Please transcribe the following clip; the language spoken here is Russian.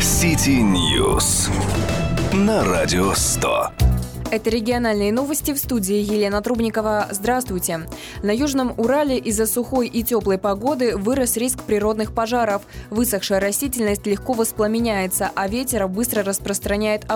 Сити Ньюс на Радио 100. Это региональные новости, в студии Елена Трубникова. Здравствуйте. На Южном Урале из-за сухой и теплой погоды вырос риск природных пожаров. Высохшая растительность легко воспламеняется, а ветер быстро распространяет огонь.